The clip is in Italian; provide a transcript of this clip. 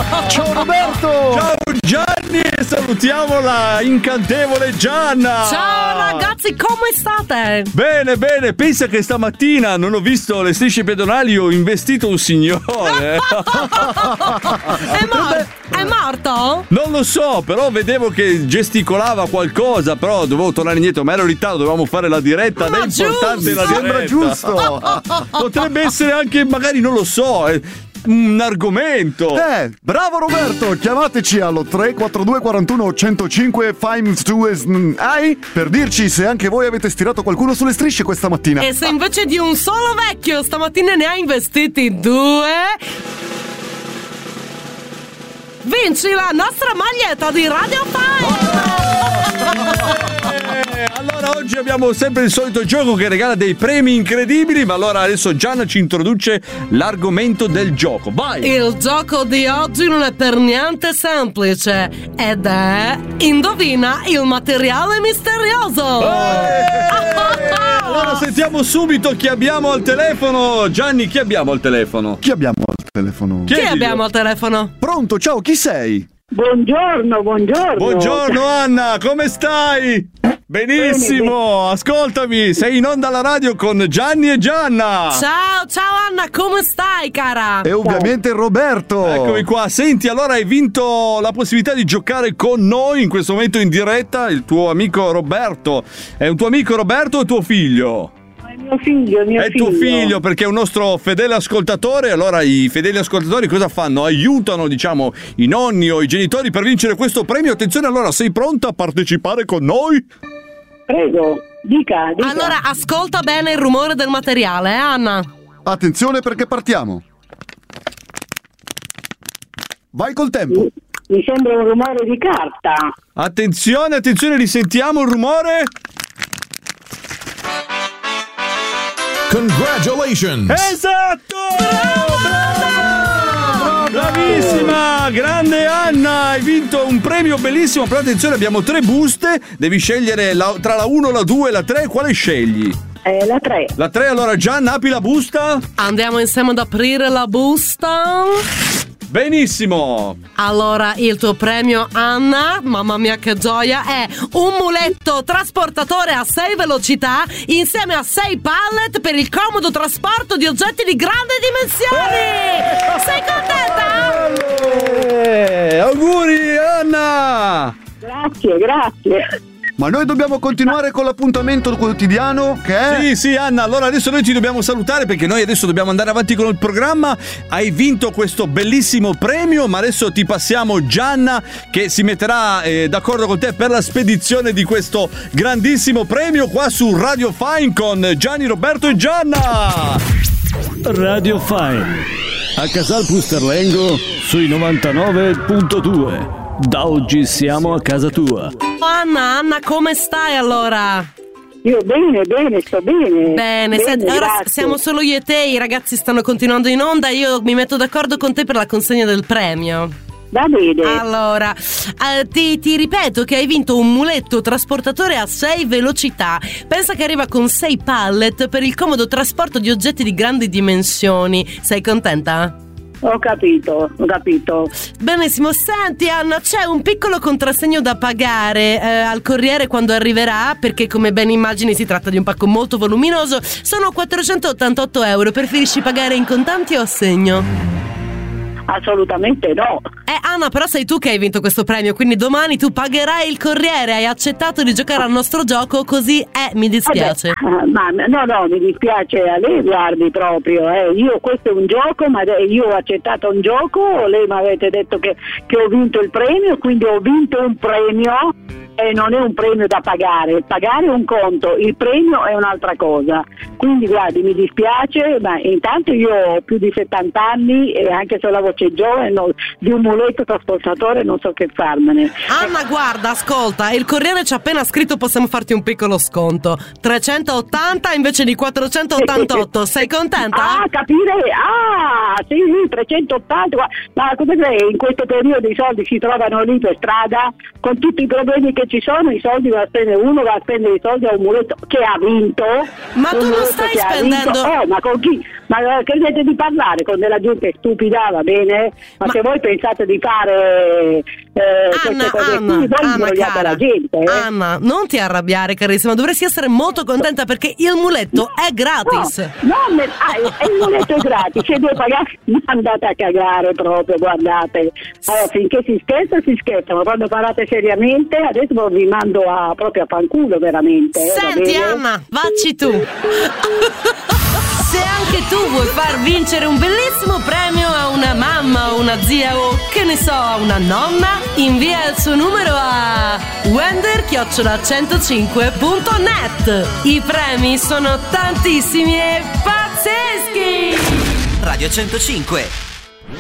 Ciao Roberto! Ciao Gianni, salutiamo la incantevole Gianna! Ciao ragazzi, come state? Bene, bene, pensa che stamattina non ho visto le strisce pedonali, ho investito un signore. È morto? Non lo so, però vedevo che gesticolava qualcosa, però dovevo tornare indietro, ma ero in ritardo, dovevamo fare la diretta, Ma ed è importante la diretta. Sembra giusto. Potrebbe essere anche, magari, non lo so, un argomento. Bravo Roberto, chiamateci allo 342 41 105 522 per dirci se anche voi avete stirato qualcuno sulle strisce questa mattina. E se invece di un solo vecchio stamattina ne ha investiti 2, vinci la nostra maglietta di Radio Fire. Allora oggi abbiamo sempre il solito gioco che regala dei premi incredibili, ma allora adesso Gianna ci introduce l'argomento del gioco. Vai! Il gioco di oggi non è per niente semplice ed è indovina il materiale misterioso. Allora sentiamo subito chi abbiamo al telefono. Gianni, chi abbiamo al telefono? Chi abbiamo al telefono? Chi abbiamo al telefono? Pronto, ciao, chi sei? Buongiorno. Buongiorno Anna, come stai? Benissimo, ascoltami, sei in onda alla radio con Gianni e Gianna. Ciao Anna, come stai cara? E ovviamente Roberto. Eccomi qua, senti, allora hai vinto la possibilità di giocare con noi in questo momento in diretta, il tuo amico Roberto. È un tuo amico Roberto o tuo figlio? Mio figlio. È tuo figlio, perché è un nostro fedele ascoltatore. Allora i fedeli ascoltatori cosa fanno? Aiutano, diciamo, i nonni o i genitori per vincere questo premio. Attenzione, allora, sei pronta a partecipare con noi? Prego, dica. Allora ascolta bene il rumore del materiale, Anna? Attenzione perché partiamo. Vai col tempo. Mi sembra un rumore di carta. Attenzione, risentiamo il rumore. Congratulations! Esatto! Brava! Bravissima! Grande Anna! Hai vinto un premio bellissimo. Però attenzione, abbiamo 3 buste. Devi scegliere tra la 1, la 2 e la 3. Quale scegli? La 3. La 3, allora Gianna, apri la busta. Andiamo insieme ad aprire la busta. Benissimo! Allora, il tuo premio, Anna, mamma mia che gioia, è un muletto trasportatore a 6 velocità insieme a 6 pallet per il comodo trasporto di oggetti di grandi dimensioni! Sei contenta? Auguri, Anna! Grazie. Ma noi dobbiamo continuare con l'appuntamento quotidiano che è... Sì, Anna, allora adesso noi ti dobbiamo salutare perché noi adesso dobbiamo andare avanti con il programma. Hai vinto questo bellissimo premio, ma adesso ti passiamo Gianna che si metterà d'accordo con te per la spedizione di questo grandissimo premio qua su Radio Fine con Gianni, Roberto e Gianna. Radio Fine a Casal Pusterlengo sui 99.2. Da oggi siamo a casa tua. Anna, come stai allora? Io bene, sto bene. Bene, ora grazie. siamo solo io e te, i ragazzi stanno continuando in onda, io mi metto d'accordo con te per la consegna del premio. Va bene. Allora, ti ripeto che hai vinto un muletto trasportatore a 6 velocità. Pensa che arriva con 6 pallet per il comodo trasporto di oggetti di grandi dimensioni. Sei contenta? Ho capito. Benissimo, senti Anna, c'è un piccolo contrassegno da pagare al corriere quando arriverà, perché come ben immagini si tratta di un pacco molto voluminoso. Sono 488 euro, preferisci pagare in contanti o a segno? Assolutamente no. Anna, però sei tu che hai vinto questo premio, quindi domani tu pagherai il corriere. Hai accettato di giocare al nostro gioco, così mi dispiace. Ma no, mi dispiace a lei, guardi proprio. Io questo è un gioco, ma io ho accettato un gioco. Lei mi avete detto che ho vinto il premio, quindi ho vinto un premio. E non è un premio da pagare è un conto, il premio è un'altra cosa, quindi guardi, mi dispiace, ma intanto io ho più di 70 anni e anche se ho la voce giovane di un muletto trasportatore non so che farmene. Anna, guarda, ascolta, il corriere ci ha appena scritto, possiamo farti un piccolo sconto, 380 invece di 488. Sei contenta? Capire, sì, 380, ma cosa credi, in questo periodo i soldi si trovano lì per strada con tutti i problemi che ci sono, i soldi va a spendere uno, va a spendere i soldi a un muletto che ha vinto. Ma tu non stai spendendo. Ma con chi? Ma credete di parlare con della gente stupida, va bene? Ma se voi pensate di fare queste cose qui, voi imbrogliate la gente. Anna, non ti arrabbiare, carissima, dovresti essere molto contenta perché il muletto è gratis. Il muletto è gratis, se devo pagare, andate a cagare proprio, guardate. Allora, finché si scherza, ma quando parlate seriamente, adesso vi mando proprio a fanculo veramente. Senti Anna, vacci tu. Se anche tu vuoi far vincere un bellissimo premio a una mamma o una zia o che ne so, a una nonna, invia il suo numero a wender@105.net. I premi sono tantissimi e pazzeschi. Radio 105.